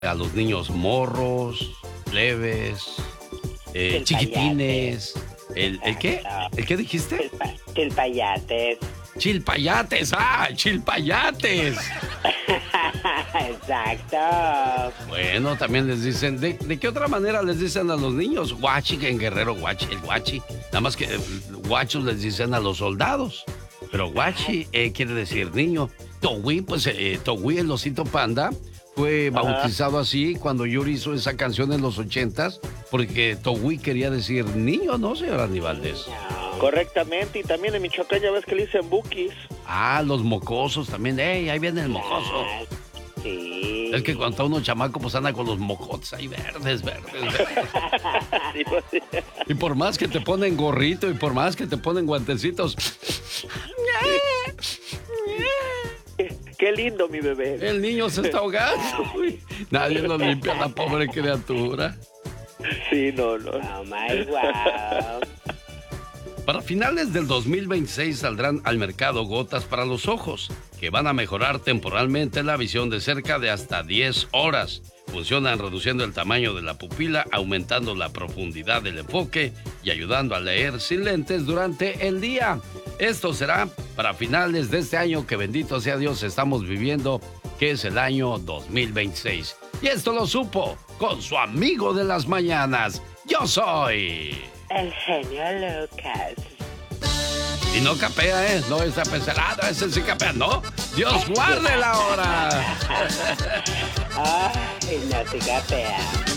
a los niños morros, plebes, chiquitines. ¿El qué? ¿El qué dijiste? Chilpayates. Chilpayates, chilpayates. Exacto. Bueno, también les dicen, ¿de qué otra manera les dicen a los niños? Guachi, que en Guerrero, guachi, el guachi. Nada más que guachos les dicen a los soldados. Pero guachi quiere decir niño. Togui, pues Togui, el osito panda, fue bautizado así cuando Yuri hizo esa canción en los 80s, porque Togui quería decir niño, ¿no, señor Aníbaldez? Correctamente, y también en Michoacán ya ves que le dicen bukis. Los mocosos también. Ahí viene el mocoso. Sí. Es que cuando uno chamaco, pues anda con los mocotes ahí verdes. Sí, pues, sí. Y por más que te ponen gorrito y por más que te ponen guantecitos. Qué lindo, mi bebé. El niño se está ahogando. Nadie lo limpia, la pobre criatura. Sí, no. Oh my wow. Para finales del 2026 saldrán al mercado gotas para los ojos, que van a mejorar temporalmente la visión de cerca de hasta 10 horas. Funcionan reduciendo el tamaño de la pupila, aumentando la profundidad del enfoque y ayudando a leer sin lentes durante el día. Esto será para finales de este año que, bendito sea Dios, estamos viviendo, que es el año 2026. Y esto lo supo con su amigo de las mañanas. Yo soy... El genio Lucas. Y no capea, no está pecelado, ese sí capea, ¿no? Dios guarde la hora. Ay, no te capea.